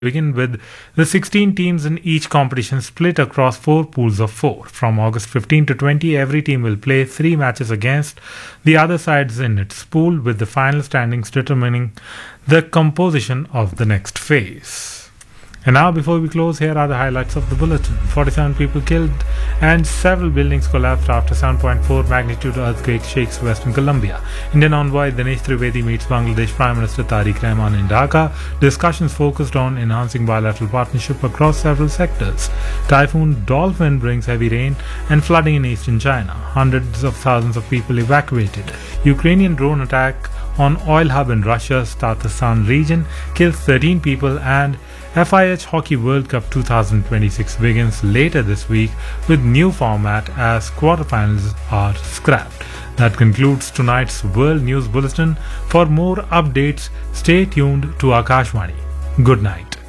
Begin with the 16 teams in each competition split across 4 pools of 4. From August 15 to 20, every team will play 3 matches against the other sides in its pool, with the final standings determining the composition of the next phase. And now, before we close, here are the highlights of the bulletin. 47 people killed and several buildings collapsed after 7.4 magnitude earthquake shakes Western Colombia. Indian envoy Dinesh Trivedi meets Bangladesh Prime Minister Tariq Rahman in Dhaka. Discussions focused on enhancing bilateral partnership across several sectors. Typhoon Dolphin brings heavy rain and flooding in eastern China. Hundreds of thousands of people evacuated. Ukrainian drone attack on oil hub in Russia's Tatarstan region kills 13 people, and FIH Hockey World Cup 2026 begins later this week with new format as quarterfinals are scrapped. That concludes tonight's World News Bulletin. For more updates, stay tuned to Akashvani. Good night.